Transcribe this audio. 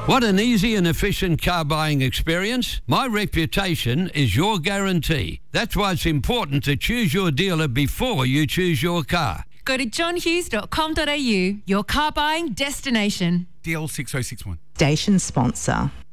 Want an easy and efficient car buying experience? My reputation is your guarantee. That's why it's important to choose your dealer before you choose your car. Go to johnhughes.com.au, your car buying destination. DL6061. Station sponsor.